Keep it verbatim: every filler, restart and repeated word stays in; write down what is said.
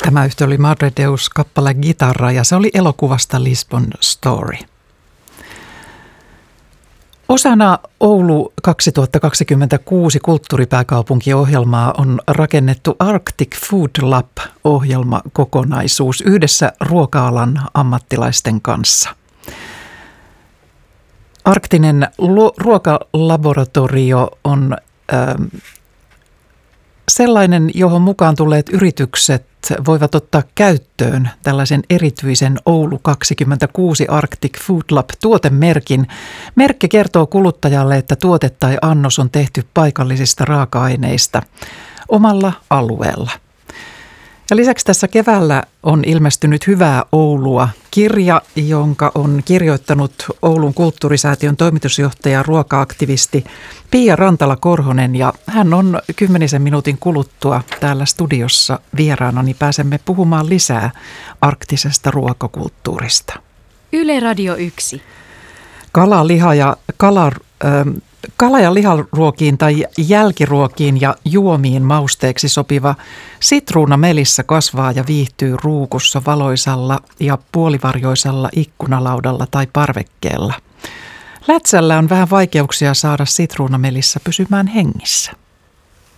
Tämä yhtiö oli Madre Deus kappale Gitarra ja se oli elokuvasta Lisbon Story. Osana Oulu kaksituhattakaksikymmentäkuusi kulttuuripääkaupunkiohjelmaa on rakennettu Arctic Food Lab-ohjelmakokonaisuus yhdessä ruoka-alan ammattilaisten kanssa. Arktinen ruokalaboratorio on äh, sellainen, johon mukaan tulleet yritykset voivat ottaa käyttöön tällaisen erityisen Oulu kaksikymmentäkuusi Arctic Food Lab-tuotemerkin. Merkki kertoo kuluttajalle, että tuote tai annos on tehty paikallisista raaka-aineista omalla alueella. Ja lisäksi tässä keväällä on ilmestynyt Hyvää Oulua -kirja, jonka on kirjoittanut Oulun kulttuurisäätiön toimitusjohtaja, ruoka-aktivisti Pia Rantala-Korhonen. Ja hän on kymmenisen minuutin kuluttua täällä studiossa vieraana, niin pääsemme puhumaan lisää arktisesta ruokakulttuurista. Yle Radio yksi. Kala, liha ja kala... Ähm, Kala- ja liharuokiin tai jälkiruokiin ja juomiin mausteeksi sopiva sitruunamelissa kasvaa ja viihtyy ruukussa valoisalla ja puolivarjoisella ikkunalaudalla tai parvekkeella. Lätsällä on vähän vaikeuksia saada sitruunamelissä pysymään hengissä.